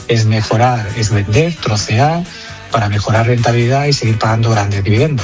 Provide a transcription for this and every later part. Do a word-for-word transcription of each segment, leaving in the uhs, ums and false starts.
es mejorar, es vender, trocear, para mejorar rentabilidad y seguir pagando grandes dividendos.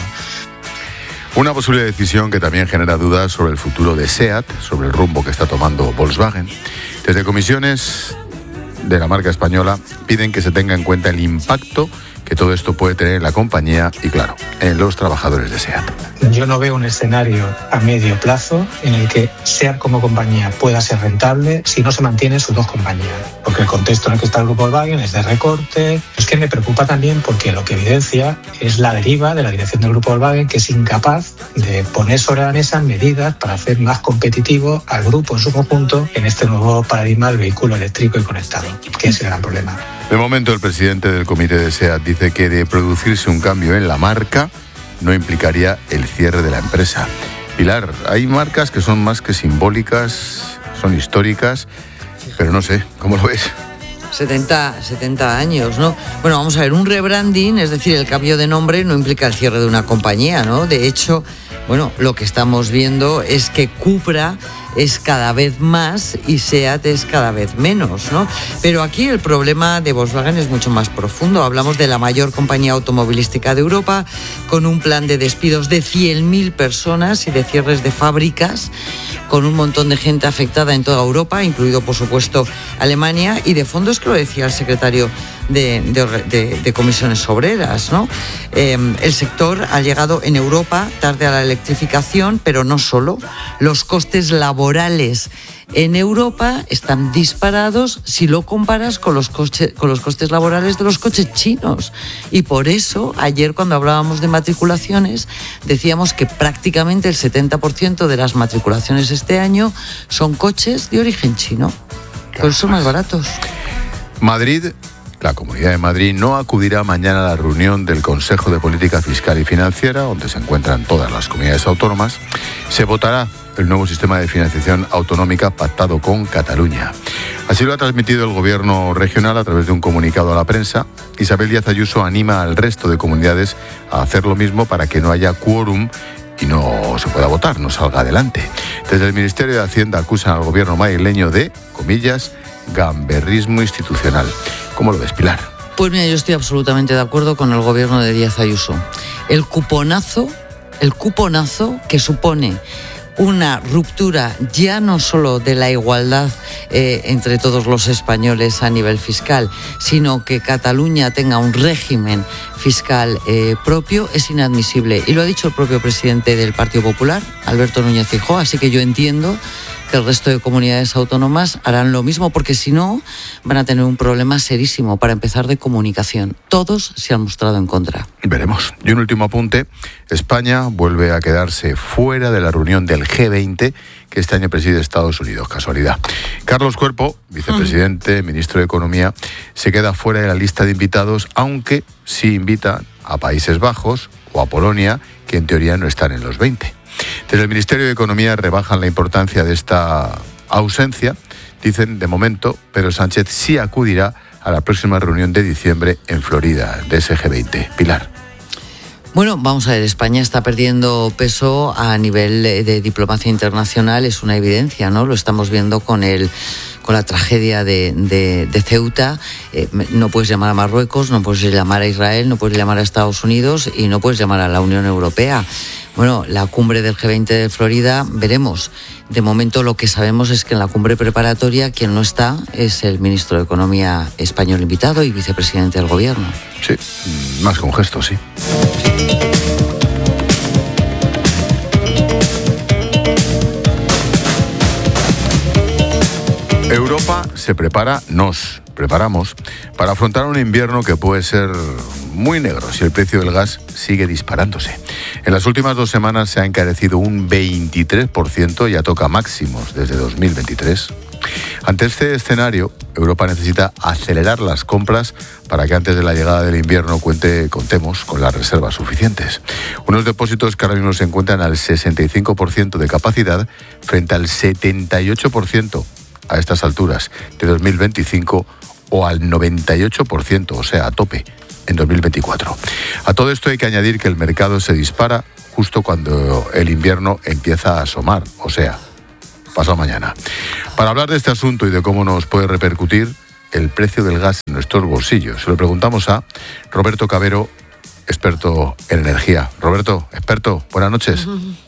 Una posible decisión que también genera dudas sobre el futuro de SEAT, sobre el rumbo que está tomando Volkswagen. Desde comisiones de la marca española piden que se tenga en cuenta el impacto que todo esto puede tener en la compañía y, claro, en los trabajadores de SEAT. Yo no veo un escenario a medio plazo en el que SEAT como compañía pueda ser rentable si no se mantienen sus dos compañías, porque el contexto en el que está el grupo Volkswagen es de recorte. Es que me preocupa también porque lo que evidencia es la deriva de la dirección del grupo Volkswagen, que es incapaz de poner sobre la mesa medidas para hacer más competitivo al grupo en su conjunto en este nuevo paradigma del vehículo eléctrico y conectado, que es el gran problema. De momento, el presidente del comité de SEAT dice que de producirse un cambio en la marca no implicaría el cierre de la empresa. Pilar, hay marcas que son más que simbólicas, son históricas, pero no sé, ¿cómo lo ves? setenta, setenta años, ¿no? Bueno, vamos a ver, un rebranding, es decir, el cambio de nombre no implica el cierre de una compañía, ¿no? De hecho, bueno, lo que estamos viendo es que Cupra es cada vez más y SEAT es cada vez menos, ¿no? Pero aquí el problema de Volkswagen es mucho más profundo. Hablamos de la mayor compañía automovilística de Europa, con un plan de despidos de cien mil personas y de cierres de fábricas, con un montón de gente afectada en toda Europa, incluido, por supuesto, Alemania, y de fondo es que lo decía el secretario de, de, de, de Comisiones Obreras, ¿no? Eh, el sector ha llegado en Europa tarde a la electrificación, pero no solo. Los costes laborales en Europa están disparados si lo comparas con los, coche, con los costes laborales de los coches chinos. Y por eso, ayer cuando hablábamos de matriculaciones, decíamos que prácticamente el setenta por ciento de las matriculaciones este año son coches de origen chino. Por eso son más baratos. Madrid, la Comunidad de Madrid, no acudirá mañana a la reunión del Consejo de Política Fiscal y Financiera, donde se encuentran todas las comunidades autónomas. Se votará el nuevo sistema de financiación autonómica pactado con Cataluña. Así lo ha transmitido el gobierno regional a través de un comunicado a la prensa. Isabel Díaz Ayuso anima al resto de comunidades a hacer lo mismo para que no haya quórum y no se pueda votar, no salga adelante. Desde el Ministerio de Hacienda acusan al gobierno madrileño de, comillas, gamberrismo institucional. ¿Cómo lo ves, Pilar? Pues mira, yo estoy absolutamente de acuerdo con el gobierno de Díaz Ayuso. El cuponazo, el cuponazo que supone una ruptura ya no solo de la igualdad eh, entre todos los españoles a nivel fiscal, sino que Cataluña tenga un régimen fiscal eh, propio, es inadmisible. Y lo ha dicho el propio presidente del Partido Popular, Alberto Núñez Feijóo, así que yo entiendo que el resto de comunidades autónomas harán lo mismo, porque si no van a tener un problema serísimo, para empezar, de comunicación. Todos se han mostrado en contra. Veremos. Y un último apunte. España vuelve a quedarse fuera de la reunión del G veinte que este año preside Estados Unidos. Casualidad. Carlos Cuerpo, vicepresidente, mm. ministro de Economía, se queda fuera de la lista de invitados, aunque sí invita a Países Bajos o a Polonia, que en teoría no están en los veinte. Desde el Ministerio de Economía rebajan la importancia de esta ausencia, dicen de momento, pero Sánchez sí acudirá a la próxima reunión de diciembre en Florida, de ese G veinte. Pilar. Bueno, vamos a ver, España está perdiendo peso a nivel de diplomacia internacional, es una evidencia, ¿no? Lo estamos viendo con el con la tragedia de, de, de Ceuta. Eh, no puedes llamar a Marruecos, no puedes llamar a Israel, no puedes llamar a Estados Unidos y no puedes llamar a la Unión Europea. Bueno, la cumbre del G veinte de Florida, veremos. De momento lo que sabemos es que en la cumbre preparatoria quien no está es el ministro de Economía español invitado y vicepresidente del gobierno. Sí, más con gesto, sí. Europa se prepara, nos preparamos, para afrontar un invierno que puede ser muy negro si el precio del gas sigue disparándose. En las últimas dos semanas se ha encarecido un veintitrés por ciento, ya toca máximos desde dos mil veintitrés. Ante este escenario, Europa necesita acelerar las compras para que antes de la llegada del invierno cuente, contemos con las reservas suficientes. Unos depósitos que ahora mismo se encuentran al sesenta y cinco por ciento de capacidad frente al setenta y ocho por ciento a estas alturas de dos mil veinticinco o al noventa y ocho por ciento, o sea, a tope, en dos mil veinticuatro. A todo esto hay que añadir que el mercado se dispara justo cuando el invierno empieza a asomar, o sea, pasado mañana. Para hablar de este asunto y de cómo nos puede repercutir, el precio del gas en nuestros bolsillos? Se lo preguntamos a Roberto Cavero, experto en energía. Roberto, experto, buenas noches.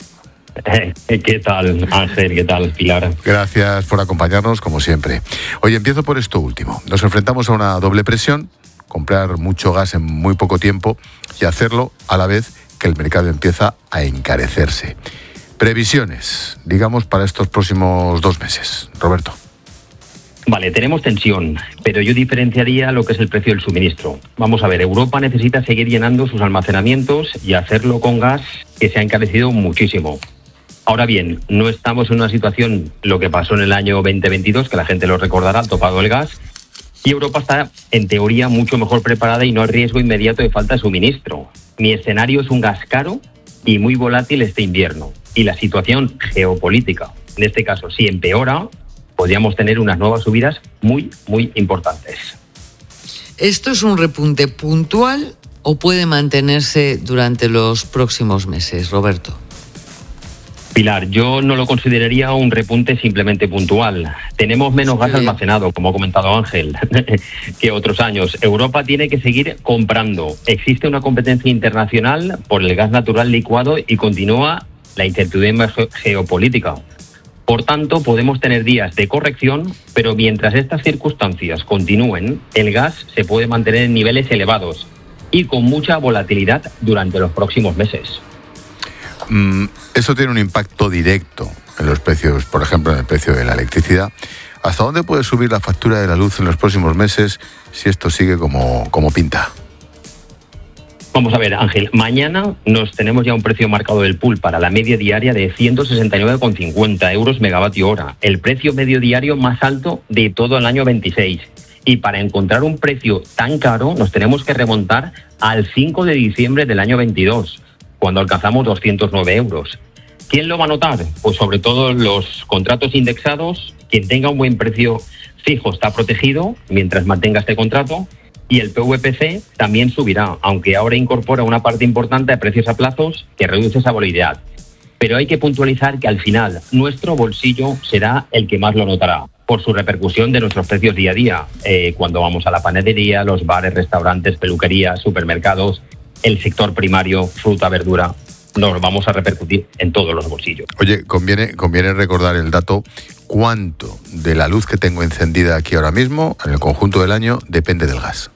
¿Qué tal, Ángel? ¿Qué tal, Pilar? Gracias por acompañarnos, como siempre. Oye, empiezo por esto último. Nos enfrentamos a una doble presión, comprar mucho gas en muy poco tiempo y hacerlo a la vez que el mercado empieza a encarecerse. Previsiones, digamos, para estos próximos dos meses. Roberto. Vale, tenemos tensión, pero yo diferenciaría lo que es el precio del suministro. Vamos a ver, Europa necesita seguir llenando sus almacenamientos y hacerlo con gas que se ha encarecido muchísimo. Ahora bien, no estamos en una situación, lo que pasó en el año veinte veintidós, que la gente lo recordará, topado el gas, y Europa está, en teoría, mucho mejor preparada y no hay riesgo inmediato de falta de suministro. Mi escenario es un gas caro y muy volátil este invierno. Y la situación geopolítica, en este caso, si empeora, podríamos tener unas nuevas subidas muy, muy importantes. ¿Esto es un repunte puntual o puede mantenerse durante los próximos meses, Roberto? Pilar, yo no lo consideraría un repunte simplemente puntual. Tenemos menos gas almacenado, como ha comentado Ángel, que otros años. Europa tiene que seguir comprando. Existe una competencia internacional por el gas natural licuado y continúa la incertidumbre geopolítica. Por tanto, podemos tener días de corrección, pero mientras estas circunstancias continúen, el gas se puede mantener en niveles elevados y con mucha volatilidad durante los próximos meses. Mm, eso tiene un impacto directo en los precios, por ejemplo, en el precio de la electricidad. ¿Hasta dónde puede subir la factura de la luz en los próximos meses si esto sigue como, como pinta? Vamos a ver, Ángel, mañana nos tenemos ya un precio marcado del pool para la media diaria de ciento sesenta y nueve coma cincuenta euros megavatio hora, el precio medio diario más alto de todo el año veintiséis. Y para encontrar un precio tan caro nos tenemos que remontar al cinco de diciembre del año veintidós, cuando alcanzamos doscientos nueve euros. ¿Quién lo va a notar? Pues sobre todo los contratos indexados. Quien tenga un buen precio fijo está protegido mientras mantenga este contrato. Y el P V P C también subirá, aunque ahora incorpora una parte importante de precios a plazos que reduce esa volatilidad. Pero hay que puntualizar que al final nuestro bolsillo será el que más lo notará, por su repercusión de nuestros precios día a día. Eh, cuando vamos a la panadería, los bares, restaurantes, peluquerías, supermercados, el sector primario, fruta, verdura, nos vamos a repercutir en todos los bolsillos. Oye, conviene, conviene recordar el dato. ¿Cuánto de la luz que tengo encendida aquí ahora mismo, en el conjunto del año, depende del gas?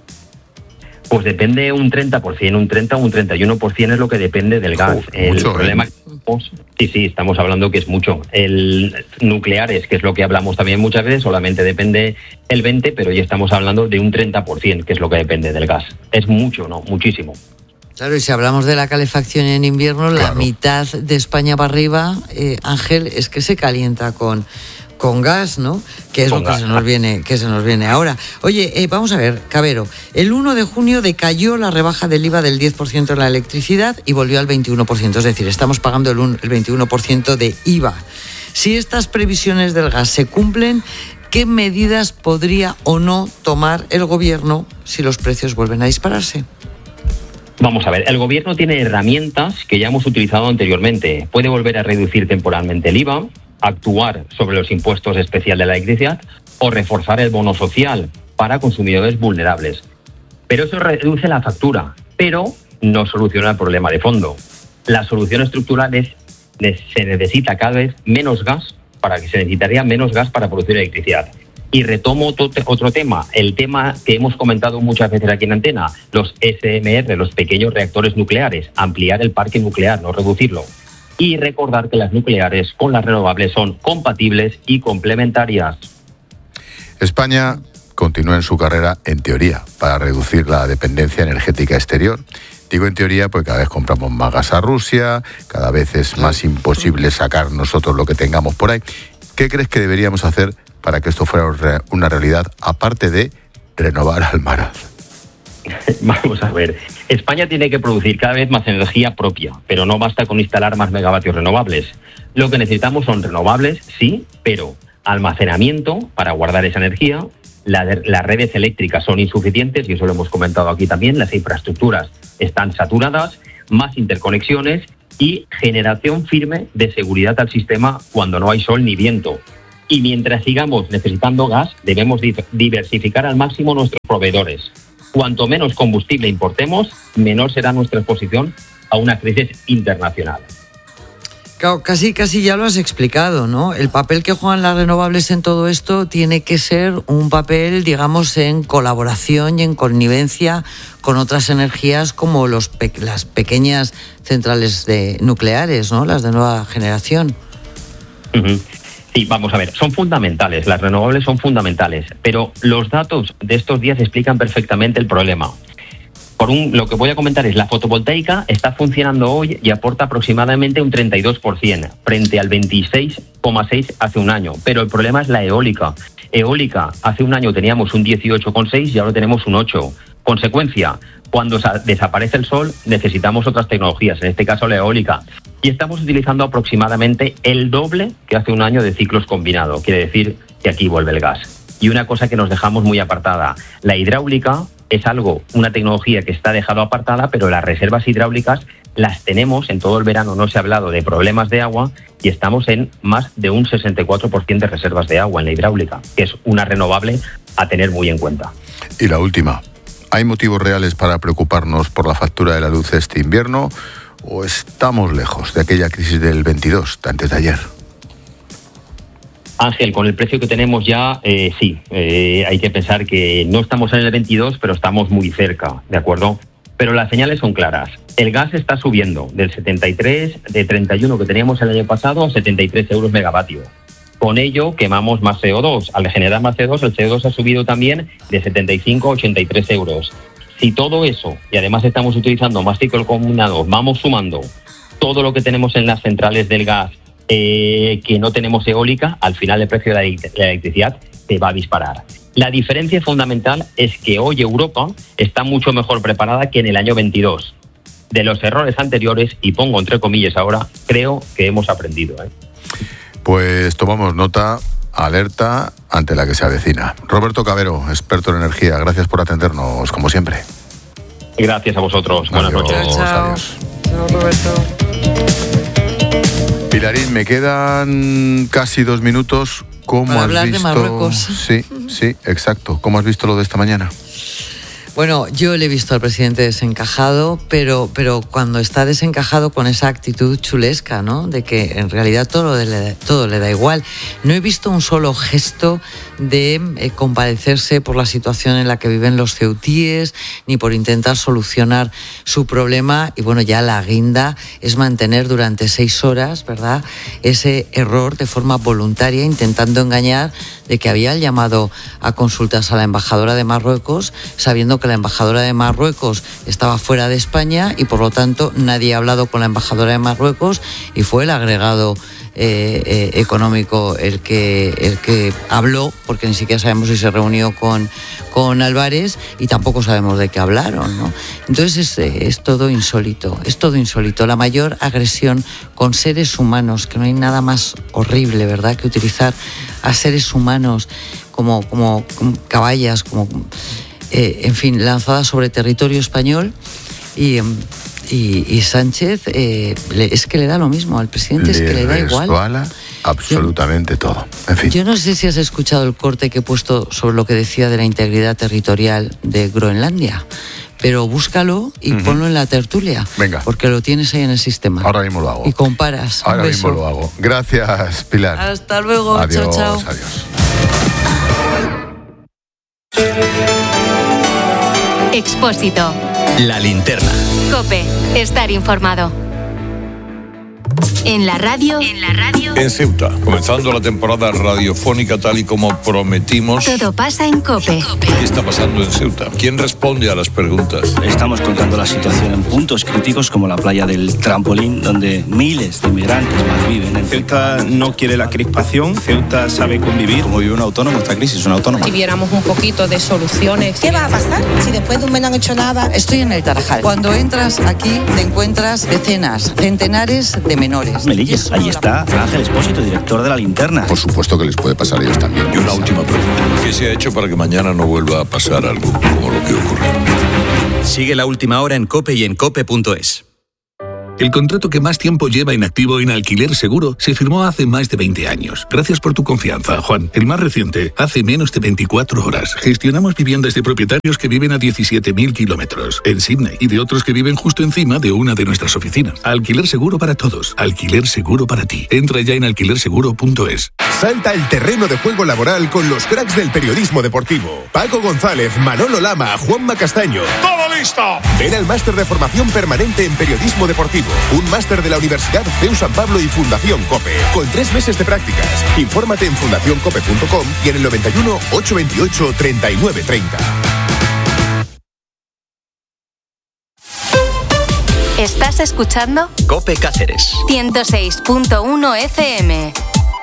Pues depende un treinta por ciento, un treinta o un treinta y uno por ciento es lo que depende del gas. Uf, el mucho, problema ¿eh? que sí, sí, estamos hablando que es mucho. El nucleares, que es lo que hablamos también muchas veces, solamente depende el veinte, pero ya estamos hablando de un treinta por ciento, que es lo que depende del gas. Es mucho, ¿no? Muchísimo. Claro, y si hablamos de la calefacción en invierno, claro, la mitad de España para arriba, eh, Ángel, es que se calienta con, con gas, ¿no? Que es con lo gas. que se nos viene, que se nos viene ahora. Oye, eh, vamos a ver, Cavero, el uno de junio decayó la rebaja del I V A del diez por ciento en la electricidad y volvió al veintiuno por ciento, es decir, estamos pagando el, un, el veintiuno por ciento de I V A. Si estas previsiones del gas se cumplen, ¿qué medidas podría o no tomar el gobierno si los precios vuelven a dispararse? Vamos a ver, el gobierno tiene herramientas que ya hemos utilizado anteriormente. Puede volver a reducir temporalmente el I V A, actuar sobre los impuestos especiales de la electricidad o reforzar el bono social para consumidores vulnerables. Pero eso reduce la factura, pero no soluciona el problema de fondo. La solución estructural es que se necesita cada vez menos gas, para que se necesitaría menos gas para producir electricidad. Y retomo otro, otro tema, el tema que hemos comentado muchas veces aquí en Antena, los S M R, los pequeños reactores nucleares, ampliar el parque nuclear, no reducirlo. Y recordar que las nucleares con las renovables son compatibles y complementarias. España continúa en su carrera, en teoría, para reducir la dependencia energética exterior. Digo en teoría porque cada vez compramos más gas a Rusia, cada vez es más imposible sacar nosotros lo que tengamos por ahí. ¿Qué crees que deberíamos hacer para que esto fuera una realidad, aparte de renovar Almaraz? Vamos a ver, España tiene que producir cada vez más energía propia, pero no basta con instalar más megavatios renovables. Lo que necesitamos son renovables, sí, pero almacenamiento para guardar esa energía. La, las redes eléctricas son insuficientes, y eso lo hemos comentado aquí también, las infraestructuras están saturadas, más interconexiones y generación firme de seguridad al sistema cuando no hay sol ni viento. Y mientras sigamos necesitando gas, debemos diversificar al máximo nuestros proveedores. Cuanto menos combustible importemos, menor será nuestra exposición a una crisis internacional. Claro, casi, casi ya lo has explicado, ¿no? El papel que juegan las renovables en todo esto tiene que ser un papel, digamos, en colaboración y en connivencia con otras energías como los pe- las pequeñas centrales de, nucleares, ¿no? Las de nueva generación. Uh-huh. Sí, vamos a ver, son fundamentales, las renovables son fundamentales, pero los datos de estos días explican perfectamente el problema. Por un, lo que voy a comentar es, la fotovoltaica está funcionando hoy y aporta aproximadamente un treinta y dos por ciento frente al veintiséis coma seis por ciento hace un año, pero el problema es la eólica. Eólica, hace un año teníamos un dieciocho coma seis y ahora tenemos un ocho. Consecuencia, cuando desaparece el sol necesitamos otras tecnologías, en este caso la eólica, y estamos utilizando aproximadamente el doble que hace un año de ciclos combinados, quiere decir que aquí vuelve el gas. Y una cosa que nos dejamos muy apartada, la hidráulica es algo, una tecnología que está dejado apartada, pero las reservas hidráulicas las tenemos, en todo el verano no se ha hablado de problemas de agua y estamos en más de un sesenta y cuatro por ciento de reservas de agua en la hidráulica, que es una renovable a tener muy en cuenta. Y la última, ¿hay motivos reales para preocuparnos por la factura de la luz este invierno o estamos lejos de aquella crisis del veintidós, de antes de ayer? Ángel, con el precio que tenemos ya, eh, sí, eh, hay que pensar que no estamos en el veintidós, pero estamos muy cerca, ¿de acuerdo? Pero las señales son claras. El gas está subiendo del setenta y tres, de treinta y uno que teníamos el año pasado a setenta y tres euros megavatio. Con ello quemamos más C O dos. Al generar más C O dos, el C O dos ha subido también de setenta y cinco a ochenta y tres euros. Si todo eso, y además estamos utilizando más ciclo combinado, vamos sumando todo lo que tenemos en las centrales del gas, eh, que no tenemos eólica, al final el precio de la electricidad se va a disparar. La diferencia fundamental es que hoy Europa está mucho mejor preparada que en el año veintidós. De los errores anteriores, y pongo entre comillas ahora, creo que hemos aprendido, ¿eh? Pues tomamos nota, alerta ante la que se avecina. Roberto Cavero, experto en energía, gracias por atendernos, como siempre. Gracias a vosotros. Buenas adiós, noches. Chao, adiós. chao, Roberto. Pilarín, me quedan casi dos minutos. ¿Cómo Para has hablar visto? de Marruecos. Sí, sí, exacto. ¿Cómo has visto lo de esta mañana? Bueno, yo le he visto al presidente desencajado, pero, pero cuando está desencajado con esa actitud chulesca, ¿no? De que en realidad todo le, todo le da igual. No he visto un solo gesto de eh, compadecerse por la situación en la que viven los ceutíes, ni por intentar solucionar su problema. Y bueno, ya la guinda es mantener durante seis horas, ¿verdad?, ese error de forma voluntaria, intentando engañar de que había llamado a consultas a la embajadora de Marruecos, sabiendo que la embajadora de Marruecos estaba fuera de España y por lo tanto nadie ha hablado con la embajadora de Marruecos y fue el agregado eh, eh, económico el que, el que habló, porque ni siquiera sabemos si se reunió con, con Álvarez y tampoco sabemos de qué hablaron, ¿no? Entonces es, es todo insólito, es todo insólito. La mayor agresión con seres humanos, que no hay nada más horrible, ¿verdad?, que utilizar a seres humanos como, como, como caballas, como... Eh, en fin, lanzada sobre territorio español y, y, y Sánchez eh, le, es que le da lo mismo al presidente, le es que le da igual. Resbala absolutamente yo, todo. En fin. Yo no sé si has escuchado el corte que he puesto sobre lo que decía de la integridad territorial de Groenlandia, pero búscalo y uh-huh. ponlo en la tertulia. Venga. Porque lo tienes ahí en el sistema. Ahora mismo lo hago. Y comparas. Ahora mismo lo hago. Gracias, Pilar. Hasta luego. Adiós, chao, chao. Adiós. Expósito. La linterna. COPE. Estar informado. En la radio. En la radio. En Ceuta, comenzando la temporada radiofónica tal y como prometimos. Todo pasa en COPE. ¿Qué está pasando en Ceuta? ¿Quién responde a las preguntas? Estamos contando la situación en puntos críticos como la playa del Trampolín, donde miles de inmigrantes malviven. En Ceuta no quiere la crispación, Ceuta sabe convivir. Como vive un autónomo, esta crisis es un autónomo. Si viéramos un poquito de soluciones. ¿Qué va a pasar si después de un mes no han hecho nada? Estoy en el Tarajal. Cuando entras aquí te encuentras decenas, centenares de menores. Melilla, allí está Ángel Expósito, director de La Linterna. Por supuesto que les puede pasar a ellos también. Y una última pregunta. ¿Qué se ha hecho para que mañana no vuelva a pasar algo como lo que ocurrió? Sigue La Última Hora en COPE y en cope punto es. El contrato que más tiempo lleva en activo en Alquiler Seguro se firmó hace más de veinte años. Gracias por tu confianza, Juan. El más reciente, hace menos de veinticuatro horas. Gestionamos viviendas de propietarios que viven a diecisiete mil kilómetros en Sydney y de otros que viven justo encima de una de nuestras oficinas. Alquiler Seguro para todos. Alquiler Seguro para ti. Entra ya en alquiler seguro punto es. Salta al terreno de juego laboral con los cracks del periodismo deportivo. Paco González, Manolo Lama, Juanma Castaño. ¡Todo listo! Ven al máster de formación permanente en periodismo deportivo. Un máster de la Universidad C E U San Pablo y Fundación COPE. Con tres meses de prácticas. Infórmate en fundación cope punto com y en el noventa y uno, ochocientos veintiocho, treinta y nueve treinta. ¿Estás escuchando? COPE Cáceres. ciento seis punto uno F M.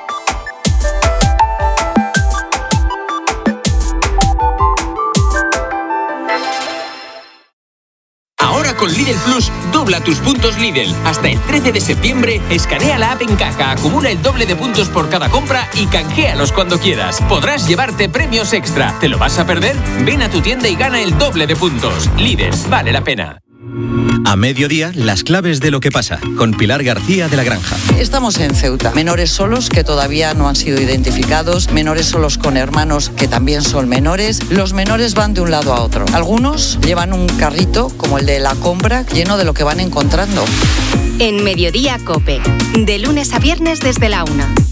Ahora con Lidl Plus, dobla tus puntos Lidl. Hasta el trece de septiembre, escanea la app en caja, acumula el doble de puntos por cada compra y canjealos cuando quieras. Podrás llevarte premios extra. ¿Te lo vas a perder? Ven a tu tienda y gana el doble de puntos. Lidl, vale la pena. A mediodía, las claves de lo que pasa, con Pilar García de la Granja. Estamos en Ceuta. Menores solos que todavía no han sido identificados, menores solos con hermanos que también son menores. Los menores van de un lado a otro. Algunos llevan un carrito, como el de la compra, lleno de lo que van encontrando. En Mediodía COPE, de lunes a viernes desde la una.